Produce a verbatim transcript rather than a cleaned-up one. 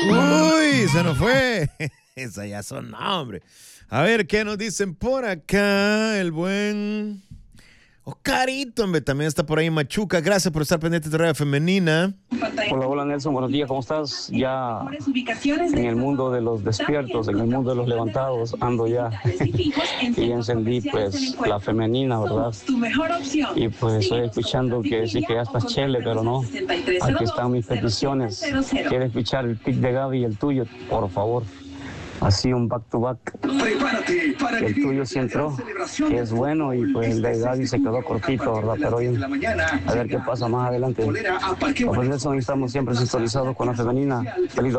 Uy, se nos fue. Esa ya son, no, hombre. A ver, ¿qué nos dicen por acá? El buen Oscarito, hombre, también está por ahí Machuca. Gracias por estar pendiente de Radio Femenina. Hola, hola Nelson, buenos días, ¿cómo estás? Ya en el mundo de los despiertos, en el mundo de los levantados, ando ya. Y encendí pues la femenina, ¿verdad? Y pues estoy escuchando que sí que ya estás chele, pero no. Aquí están mis peticiones. ¿Quieres escuchar el pick de Gaby y el tuyo? Por favor. Así un back to back. Prepárate para el tuyo sí entró, que es bueno, y pues el de Gaby se quedó cortito, ¿verdad? Pero hoy, a ver qué pasa más adelante. Pues Nelson, estamos siempre sintonizados con la femenina. Feliz